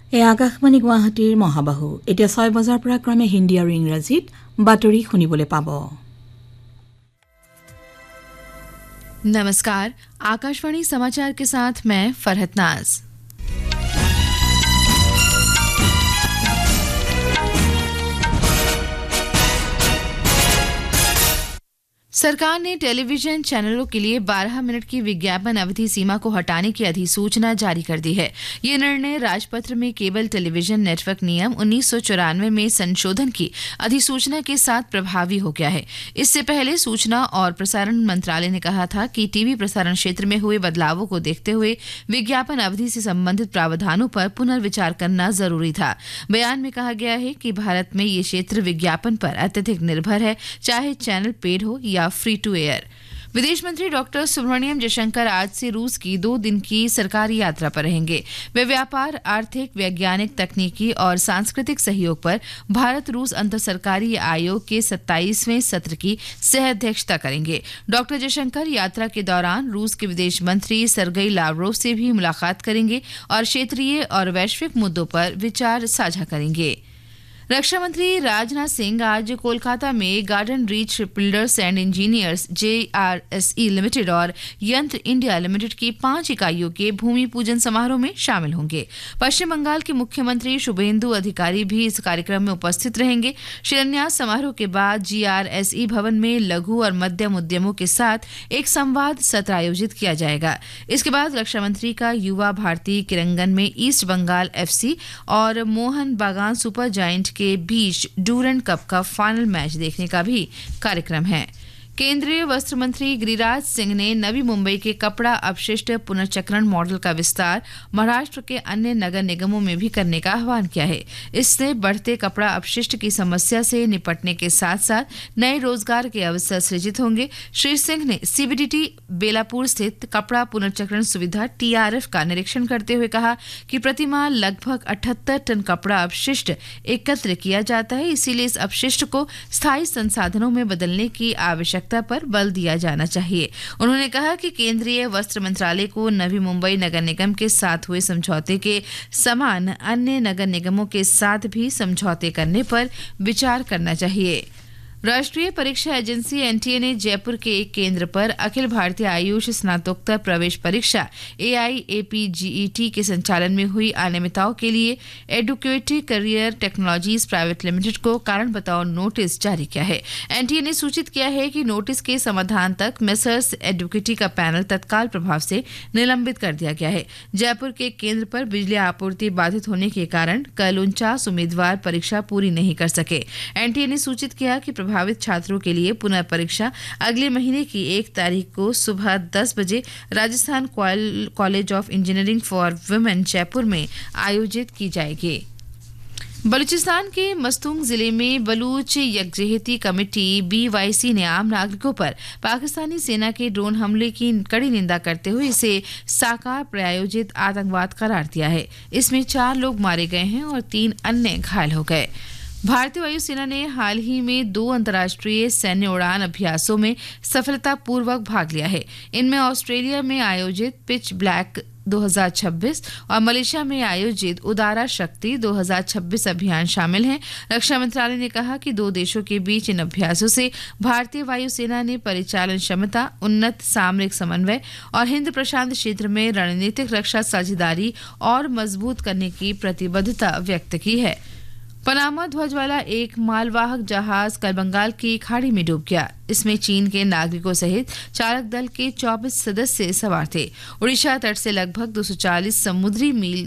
এই আকাশবাণী গুৱাহাটীৰ মহাবাহু এতিয়া 6 বজাৰ পৰা ক্ৰমে হিন্দী আৰু ইংৰাজীত বাতৰি শুনিবলৈ পাব। नमस्कार, आकाशवाणी समाचार के साथ मैं फरहत नाज। सरकार ने टेलीविजन चैनलों के लिए 12 मिनट की विज्ञापन अवधि सीमा को हटाने की अधिसूचना जारी कर दी है। ये निर्णय राजपत्र में केबल टेलीविजन नेटवर्क नियम 1994 में संशोधन की अधिसूचना के साथ प्रभावी हो गया है। इससे पहले सूचना और प्रसारण मंत्रालय ने कहा था कि टीवी प्रसारण क्षेत्र में हुए बदलावों को देखते हुए विज्ञापन अवधि से संबंधित प्रावधानों पर पुनर्विचार करना जरूरी था। बयान में कहा गया है कि भारत में ये क्षेत्र विज्ञापन पर अत्यधिक निर्भर है, चाहे चैनल पेड हो या फ्री टू एयर। विदेश मंत्री डॉक्टर सुब्रमण्यम जयशंकर आज से रूस की 2 दिन की सरकारी यात्रा पर रहेंगे। वे व्यापार, आर्थिक, वैज्ञानिक, तकनीकी और सांस्कृतिक सहयोग पर भारत रूस अंतर सरकारी आयोग के 27वें सत्र की सह अध्यक्षता करेंगे। डॉक्टर जयशंकर यात्रा के दौरान रूस के विदेश मंत्री सर्गेई लावरोव से भी मुलाकात करेंगे और क्षेत्रीय और वैश्विक मुद्दों पर विचार साझा करेंगे। रक्षा मंत्री राजनाथ सिंह आज कोलकाता में garden reach builders and engineers JRSE limited और यंत्र इंडिया लिमिटेड की 5 इकाइयों के भूमि पूजन समारोह में शामिल होंगे। पश्चिम बंगाल के मुख्यमंत्री शुभेंदु अधिकारी भी इस कार्यक्रम में उपस्थित रहेंगे। शिलान्यास समारोह के बाद JRSE भवन में लघु और मध्यम उद्यमों के साथ एक संवाद सत्र आयोजित किया जाएगा। इसके बाद रक्षा मंत्री का युवा भारती किरंगन में ईस्ट बंगाल FC और मोहन बागान सुपर जायंट के बीच डूरंड कप का फाइनल मैच देखने का भी कार्यक्रम है। केंद्रीय वस्त्र मंत्री गिरिराज सिंह ने नवी मुंबई के कपड़ा अपशिष्ट पुनर्चक्रण मॉडल का विस्तार महाराष्ट्र के अन्य नगर निगमों में भी करने का आह्वान किया है। इससे बढ़ते कपड़ा अपशिष्ट की समस्या से निपटने के साथ साथ नए रोजगार के अवसर सृजित होंगे। श्री सिंह ने CBDT बेलापुर स्थित कपड़ा पुनर्चक्रण सुविधा TRF का निरीक्षण करते हुए कहा कि प्रतिमाह लगभग 78 टन कपड़ा अपशिष्ट एकत्र किया जाता है, इसीलिए इस अपशिष्ट को स्थायी संसाधनों में बदलने की आवश्यकता पर बल दिया जाना चाहिए। उन्होंने कहा कि केंद्रीय वस्त्र मंत्रालय को नवी मुंबई नगर निगम के साथ हुए समझौते के समान अन्य नगर निगमों के साथ भी समझौते करने पर विचार करना चाहिए। राष्ट्रीय परीक्षा एजेंसी NTA ने जयपुर के एक केंद्र पर अखिल भारतीय आयुष स्नातकोत्तर प्रवेश परीक्षा AIAPGET के संचालन में हुई अनियमितताओं के लिए educative career technologies private limited को कारण बताओ नोटिस जारी किया है। NTA ने सूचित किया है कि नोटिस के समाधान तक मेसर्स एडुकेटिव का पैनल तत्काल प्रभाव से निलंबित कर दिया गया है। जयपुर के केंद्र पर बिजली आपूर्ति बाधित होने के कारण कल 49 उम्मीदवार परीक्षा पूरी नहीं कर सके। NTA ने सूचित किया कि प्रभावित छात्रों के लिए पुनः परीक्षा अगले महीने की 1 तारीख को सुबह 10 बजे Rajasthan college of engineering for women Jaipur में आयोजित की जाएगी। बलूचिस्तान के मस्तूंग जिले में बलूच यकजहती कमेटी BYC ने आम नागरिकों पर पाकिस्तानी सेना के ड्रोन हमले की कड़ी निंदा करते हुए इसे साकार प्रायोजित आतंकवाद करार दिया है। इसमें 4 लोग मारे गए हैं और 3 अन्य घायल हो गए। भारतीय वायुसेना ने हाल ही में 2 अंतर्राष्ट्रीय सैन्य उड़ान अभ्यासों में सफलतापूर्वक भाग लिया है। इनमें ऑस्ट्रेलिया में आयोजित पिच ब्लैक 2026 और मलेशिया में आयोजित उदारा शक्ति 2026 अभियान शामिल हैं। रक्षा मंत्रालय ने कहा कि 2 देशों के बीच इन अभ्यासों से भारतीय वायुसेना ने परिचालन क्षमता, उन्नत सामरिक समन्वय और हिंद प्रशांत क्षेत्र में रणनीतिक रक्षा साझेदारी और मजबूत करने की प्रतिबद्धता व्यक्त की है। पनामा ध्वज वाला एक मालवाहक जहाज कल बंगाल की खाड़ी में डूब गया। इसमें चीन के नागरिकों सहित चालक दल के 24 सदस्य सवार थे। ओडिशा तट से लगभग 240 समुद्री मील